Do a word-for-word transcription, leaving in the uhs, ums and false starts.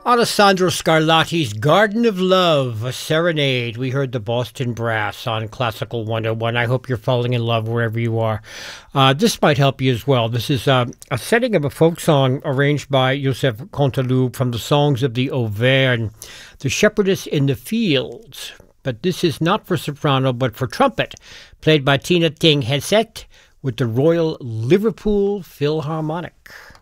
Alessandro Scarlatti's Garden of Love, a serenade. We heard the Boston Brass on Classical one oh one. I hope you're falling in love wherever you are. Uh, this might help you as well. This is uh, a setting of a folk song arranged by Joseph Canteloup from the Songs of the Auvergne, The Shepherdess in the Fields. But this is not for soprano, but for trumpet, played by Tina Ting Hesset with the Royal Liverpool Philharmonic.